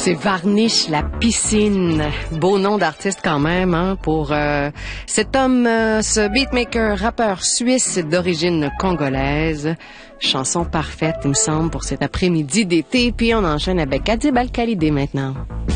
C'est Varnish, la piscine. Beau nom d'artiste quand même, hein, pour cet homme, ce beatmaker, rappeur suisse d'origine congolaise. Chanson parfaite, il me semble, pour cet après-midi d'été. Puis on enchaîne avec Adib Al-Khalidé maintenant.